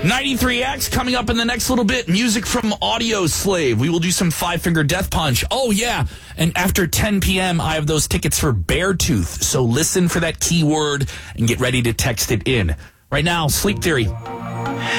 93X coming up in the next little bit. Music from Audio Slave. We will do some Five Finger Death Punch. Oh, yeah. And after 10 p.m., I have those tickets for Beartooth. So listen for that keyword and get ready to text it in. Right now, Sleep Theory.